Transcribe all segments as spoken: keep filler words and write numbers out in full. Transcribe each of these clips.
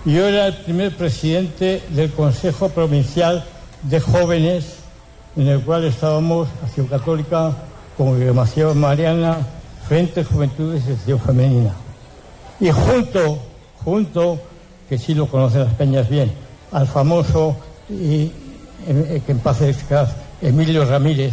Yo era el primer presidente del Consejo Provincial de Jóvenes, en el cual estábamos Acción Católica, Congregación Mariana, Frente Juventudes y Acción Femenina. Y junto, junto, que sí lo conocen las peñas bien, al famoso, y, que en paz descanse, Emilio Ramírez,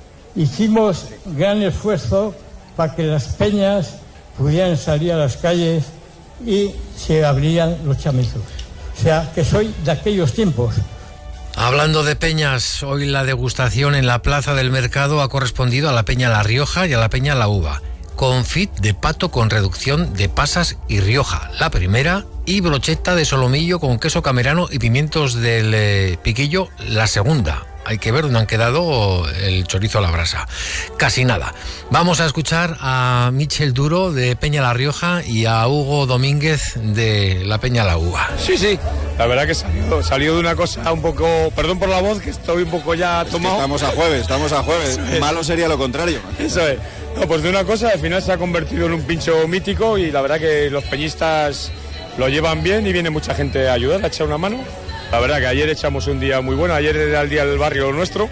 hicimos gran esfuerzo para que las peñas pudieran salir a las calles y se abrían los chamizos. O sea, que soy de aquellos tiempos. Hablando de peñas, hoy la degustación en la Plaza del Mercado ha correspondido a la Peña La Rioja y a la Peña La Uva. Confit de pato con reducción de pasas y Rioja, la primera, y brocheta de solomillo con queso camerano y pimientos del eh, piquillo, la segunda. Hay que ver dónde han quedado el chorizo a la brasa. Casi nada. Vamos a escuchar a Michel Duro de Peña La Rioja y a Hugo Domínguez de la Peña La Uva. Sí, sí. La verdad que salió, salió de una cosa un poco... Perdón por la voz, que estoy un poco ya es tomado. Estamos a jueves, estamos a jueves. Es. Malo sería lo contrario. Eso es. No, pues de una cosa, al final se ha convertido en un pincho mítico y la verdad que los peñistas lo llevan bien y viene mucha gente a ayudar, a echar una mano. La verdad que ayer echamos un día muy bueno, ayer era el día del barrio nuestro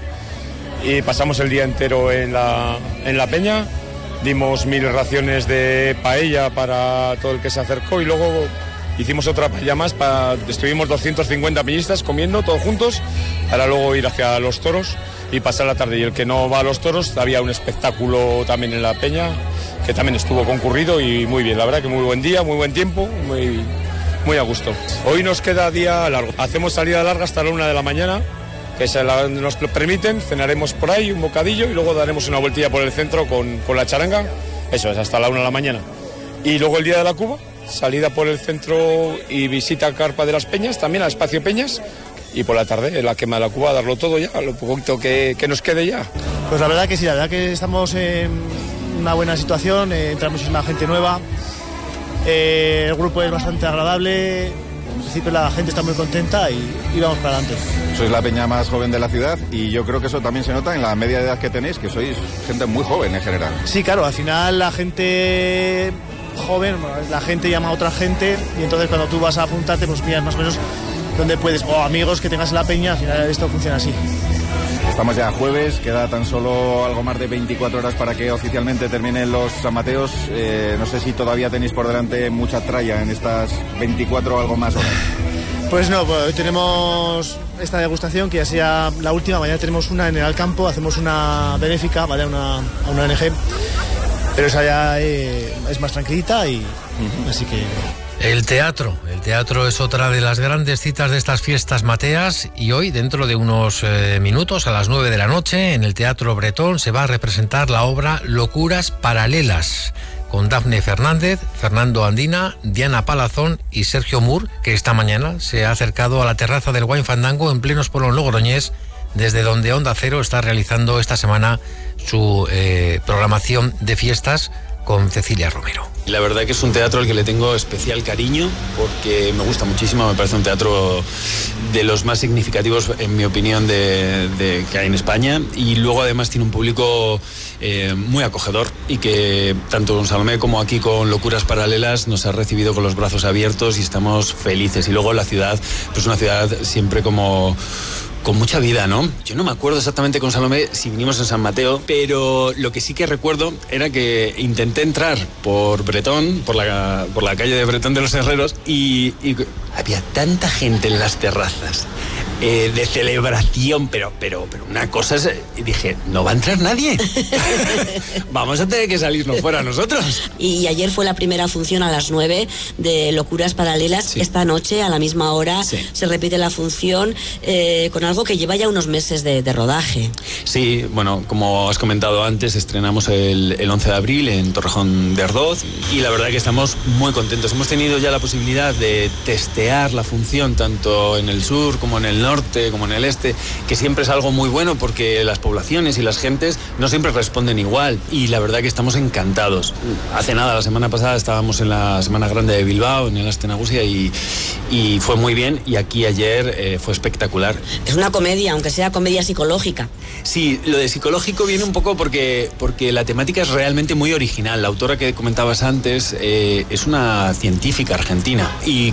y pasamos el día entero en la, en la peña, dimos mil raciones de paella para todo el que se acercó y luego hicimos otra paella más, para, estuvimos doscientos cincuenta peñistas comiendo todos juntos para luego ir hacia los toros y pasar la tarde. Y el que no va a los toros, había un espectáculo también en la peña que también estuvo concurrido y muy bien, la verdad que muy buen día, muy buen tiempo, muy... Muy a gusto. Hoy nos queda día largo. Hacemos salida larga hasta la una de la mañana, que se la, nos lo permiten. Cenaremos por ahí un bocadillo y luego daremos una vueltilla por el centro con, con la charanga. Eso es, hasta la una de la mañana. Y luego el día de la Cuba, salida por el centro y visita a Carpa de las Peñas, también al Espacio Peñas. Y por la tarde, en la quema de la Cuba, darlo todo ya, lo poquito que, que nos quede ya. Pues la verdad que sí, la verdad que estamos en una buena situación, eh, entra muchísima gente nueva. Eh, el grupo es bastante agradable, en principio la gente está muy contenta y, y vamos para adelante. Sois la peña más joven de la ciudad y yo creo que eso también se nota en la media de edad que tenéis, que sois gente muy joven en general. Sí, claro, al final la gente joven, la gente llama a otra gente y entonces cuando tú vas a apuntarte pues miras más o menos dónde puedes, o amigos que tengas en la peña, al final esto funciona así. Estamos ya jueves, queda tan solo algo más de veinticuatro horas para que oficialmente terminen los San Mateos. Eh, no sé si todavía tenéis por delante mucha tralla en estas veinticuatro o algo más horas. Pues no, pues hoy tenemos esta degustación que ya sea la última, mañana tenemos una en el Alcampo, hacemos una benéfica, ¿vale? Una, a una O N G, pero esa ya eh, es más tranquilita y uh-huh. Así que... El teatro, el teatro es otra de las grandes citas de estas fiestas mateas y hoy, dentro de unos eh, minutos, a las nueve de la noche, en el Teatro Bretón se va a representar la obra Locuras Paralelas, con Dafne Fernández, Fernando Andina, Diana Palazón y Sergio Mur, que esta mañana se ha acercado a la terraza del Wine Fandango en pleno Espolón Logroñés, desde donde Onda Cero está realizando esta semana su eh, programación de fiestas con Cecilia Romero. La verdad que es un teatro al que le tengo especial cariño porque me gusta muchísimo, me parece un teatro de los más significativos, en mi opinión, de, de que hay en España, y luego además tiene un público eh, muy acogedor y que tanto con Salomé como aquí con Locuras Paralelas nos ha recibido con los brazos abiertos y estamos felices. Y luego la ciudad, pues una ciudad siempre como... con mucha vida, ¿no? Yo no me acuerdo exactamente con Salomé si vinimos en San Mateo, pero lo que sí que recuerdo era que intenté entrar por Bretón, por la, por la calle de Bretón de los Herreros, y, y había tanta gente en las terrazas eh, de celebración, pero, pero, pero una cosa es... Y dije, no va a entrar nadie. Vamos a tener que salirnos fuera nosotros. Y ayer fue la primera función a las nueve de Locuras Paralelas. Sí. Esta noche, a la misma hora, sí, se repite la función eh, con algo que lleva ya unos meses de, de rodaje. Sí, bueno, como has comentado antes, estrenamos el, el once de abril en Torrejón de Ardoz y la verdad que estamos muy contentos. Hemos tenido ya la posibilidad de testear la función tanto en el sur como en el norte, como en el este, que siempre es algo muy bueno porque las poblaciones y las gentes no siempre responden igual y la verdad que estamos encantados. Hace nada, la semana pasada estábamos en la Semana Grande de Bilbao, en el Aste Nagusia, y, y fue muy bien, y aquí ayer eh, fue espectacular. Es una comedia, aunque sea comedia psicológica. Sí, lo de psicológico viene un poco porque, porque la temática es realmente muy original. La autora que comentabas antes eh, es una científica argentina y